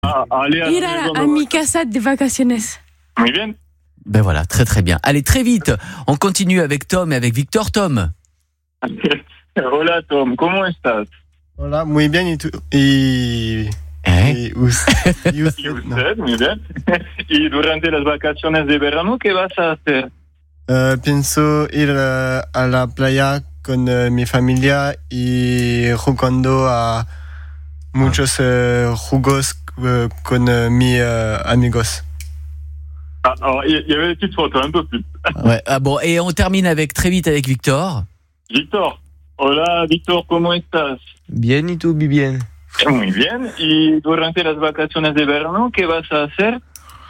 Ir a mi casa de vacaciones. Muy bien. Ben voilà, très très bien. Allez, très vite, on continue avec Tom et avec Victor. Tom. Hola Tom, ¿cómo estás? Hola, muy bien. ¿Y tú? ¿Y usted? Y usted, muy bien. Y durante las vacaciones de verano, ¿qué vas a hacer? Pienso ir a la playa con mi familia y jugando a muchos jugos con mis amigos. Alors, il y avait des petites photos, un peu plus. Ouais. Ah bon, et on termine avec très vite avec Victor. Victor. Hola, Victor, ¿cómo estás? Bien, ¿y tú, bien? Muy bien. Y durante las vacaciones de verano, ¿qué vas a hacer?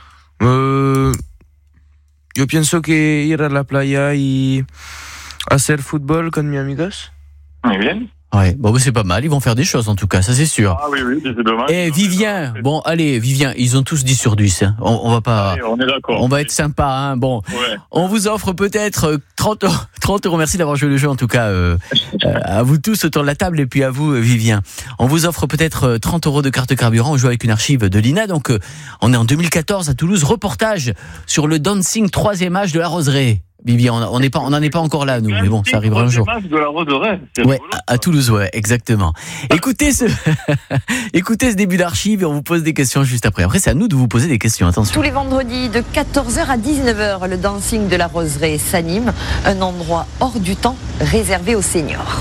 Yo pienso que ir a la playa y hacer fútbol con mis amigos. Muy bien. Ouais, bon, c'est pas mal. Ils vont faire des choses en tout cas, ça c'est sûr. Ah oui, c'est dommage. Et Vivien, bon, allez, Vivien, ils ont tous 10 sur 10. Hein. On va pas. Allez, on est d'accord. On va être sympa, hein. Bon, Ouais. on vous offre peut-être 30 euros. Merci d'avoir joué le jeu en tout cas. À vous tous autour de la table et puis à vous, Vivien. On vous offre peut-être 30 euros de carte carburant. On joue avec une archive de l'INA. Donc, on est en 2014 à Toulouse. Reportage sur le dancing 3e âge de la Roseraie. Vivien, on n'en est pas encore là, nous, mais bon, ça arrivera un jour. De la Roseraie, c'est Ouais, rigolo, à Toulouse, ouais, exactement. Écoutez ce début d'archive et on vous pose des questions juste après. Après, c'est à nous de vous poser des questions, attention. Tous les vendredis de 14h à 19h, le dancing de la Roseraie s'anime, un endroit hors du temps réservé aux seniors.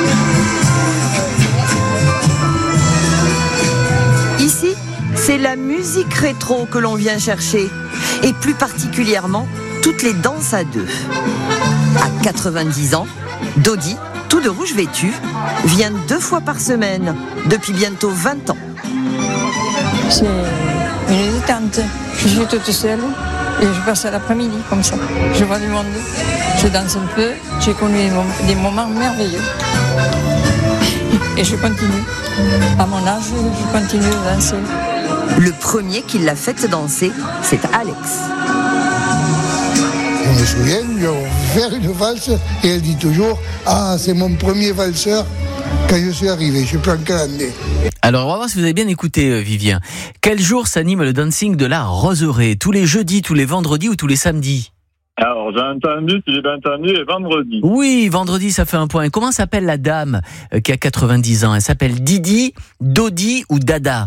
Ici, c'est la musique rétro que l'on vient chercher, et plus particulièrement toutes les danses à deux. À 90 ans, Dodi, tout de rouge vêtu, vient 2 fois par semaine, depuis bientôt 20 ans. C'est une détente. Je suis toute seule et je passe l'après-midi comme ça. Je vois du monde, je danse un peu, j'ai connu des moments merveilleux. Et je continue. À mon âge, je continue de danser. Le premier qui l'a fait danser, c'est Alex. Je me souviens, je vais faire une valse et elle dit toujours « Ah, c'est mon premier valseur quand je suis arrivé, je ne sais plus en quelle année. » Alors, on va voir si vous avez bien écouté, Vivien. Quel jour s'anime le dancing de la Roseraie? Tous les jeudis, tous les vendredis ou tous les samedis? Alors, j'ai bien entendu, et vendredi. Oui, vendredi, ça fait un point. Comment s'appelle la dame qui a 90 ans? Elle s'appelle Didi, Dodi ou Dada?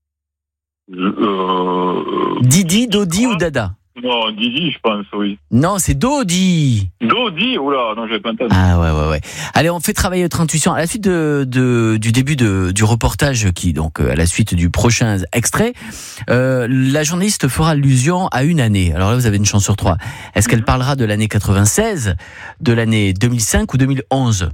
Didi, Dodi ou Dada? Non, Didi, je pense, oui. Non, c'est Dodi. Dodi, oula, non, j'ai pas entendu. Ah ouais. Allez, on fait travailler votre intuition. À la suite du début du reportage, qui donc à la suite du prochain extrait, la journaliste fera allusion à une année. Alors là, vous avez une chance sur 3. Est-ce qu'elle parlera de l'année 96, de l'année 2005 ou 2011?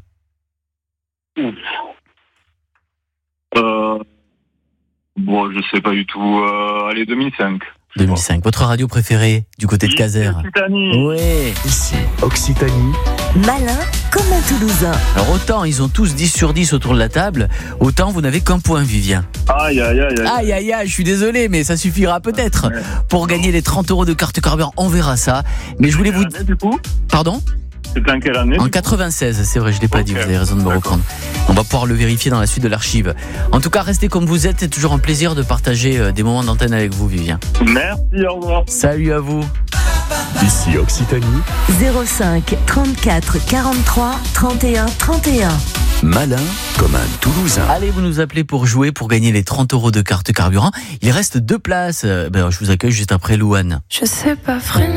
Bon, je sais pas du tout. Allez, 2005. 2005. Votre radio préférée du côté de Caser? Occitanie. Ouais. Ici, Occitanie. Malin comme un Toulousain. Alors autant ils ont tous 10 sur 10 autour de la table, autant vous n'avez qu'un point, Vivien. Aïe, Je suis désolé, mais ça suffira peut-être pour gagner les 30 euros de carte carburant. On verra ça. Mais je voulais vous... Du coup, Pardon? c'était en quelle année? En 96, c'est vrai, je l'ai pas dit, vous avez raison de me reprendre. On va pouvoir le vérifier dans la suite de l'archive. En tout cas, restez comme vous êtes, c'est toujours un plaisir de partager des moments d'antenne avec vous, Vivien. Merci, au revoir. Salut à vous. Ici, Occitanie. 05 34 43 31 31. Malin comme un Toulousain. Allez, vous nous appelez pour jouer, pour gagner les 30 euros de carte carburant. Il reste 2 places. Je vous accueille juste après Louane. Je sais pas vraiment.